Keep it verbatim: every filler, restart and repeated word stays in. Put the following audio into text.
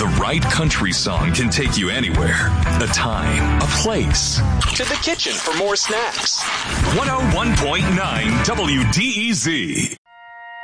The right country song can take you anywhere. A time, a place. To the kitchen for more snacks. one oh one point nine W D E Z.